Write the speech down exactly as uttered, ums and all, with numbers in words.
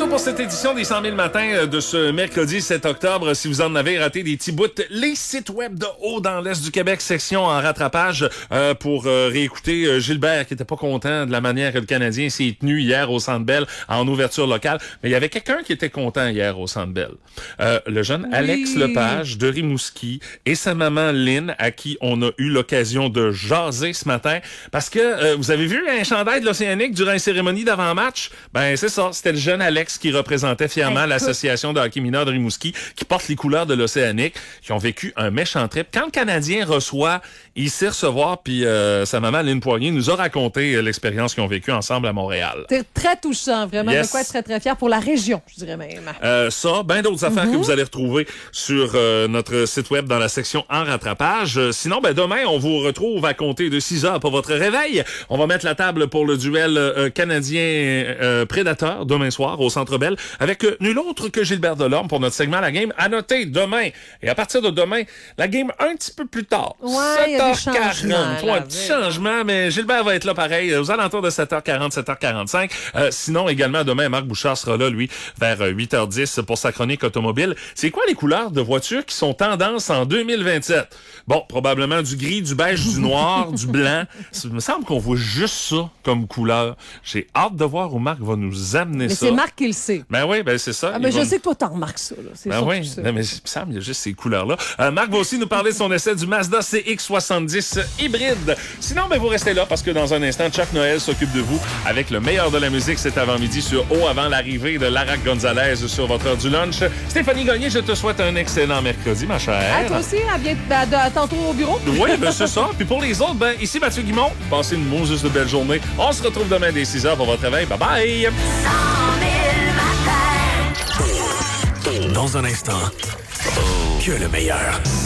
tout pour cette édition des cent mille matins de ce mercredi sept octobre. Si vous en avez raté des petits bouts, les sites web de haut dans l'Est du Québec, section en rattrapage euh, pour euh, réécouter euh, Gilbert qui était pas content de la manière que le Canadien s'est tenu hier au Centre Bell en ouverture locale. Mais il y avait quelqu'un qui était content hier au Centre Bell. Euh, le jeune Oui. Alex Lepage de Rimouski et sa maman Lynn, à qui on a eu l'occasion de jaser ce matin. Parce que euh, vous avez vu un chandail de l'Océanique durant une cérémonie d'avant-match? Ben c'est ça, c'était le jeune Alex qui représentait fièrement Écoute. l'association de hockey mineur de Rimouski, qui porte les couleurs de l'Océanique, qui ont vécu un méchant trip. Quand le Canadien reçoit, il sait recevoir, puis euh, sa maman Lynn Poirier nous a raconté euh, l'expérience qu'ils ont vécue ensemble à Montréal. C'est très touchant, vraiment. Yes. De quoi être très, très fier pour la région, je dirais même. Euh, ça, ben d'autres affaires Mm-hmm. que vous allez retrouver sur euh, notre site web dans la section en rattrapage. Euh, sinon, ben demain, on vous retrouve à compter de six heures pour votre réveil. On va mettre la table pour le duel euh, canadien euh, Prédateur demain soir au Centre Bell avec euh, nul autre que Gilbert Delorme pour notre segment La Game. À noter demain, et à partir de demain, la Game un petit peu plus tard. Ouais, il y a des changements, Ouais, un là, petit vraiment. changement, mais Gilbert va être là pareil aux alentours de sept heures quarante, sept heures quarante-cinq. Euh, sinon, également, demain, Marc Bouchard sera là, lui, vers euh, huit heures dix pour sa chronique automobile. C'est quoi les couleurs de voitures qui sont tendance en deux mille vingt-sept? Bon, probablement du gris, du beige, du noir, du blanc. Il me semble qu'on voit juste ça comme couleur. J'ai hâte de voir où Marc va nous amener Mais ça. c'est Marc qui le sait. Ben oui, ben c'est ça. Ah, Il mais va je nous- sais que toi, t'en remarques ça. Là. C'est Ben surtout oui, ça. non, mais il me semble qu'il y a juste ces couleurs-là. Euh, Marc va aussi nous parler de son essai du Mazda C X soixante-dix hybride. Sinon, ben vous restez là parce que dans un instant, Chuck Noël s'occupe de vous avec le meilleur de la musique cet avant-midi sur O avant l'arrivée de Lara Gonzalez sur votre heure du lunch. Stéphanie Gagné, je te souhaite un excellent mercredi, ma chère. Ah, toi aussi, à, bien, à, à tantôt au bureau. Oui, ben c'est ça. Puis pour les autres, ben ici Mathieu Guimont. Passez une Moses de belle journée. On se retrouve demain dès six heures pour votre réveil. Bye bye! Dans un instant, que le meilleur.